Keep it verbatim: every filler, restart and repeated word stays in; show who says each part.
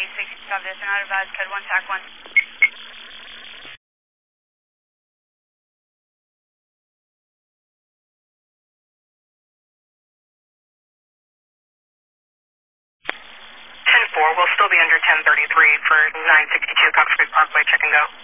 Speaker 1: six sixty-five, this not advised, code one, tac one.
Speaker 2: ten four, we'll still be under ten thirty-three for nine sixty-two Cox Creek Parkway, check and go.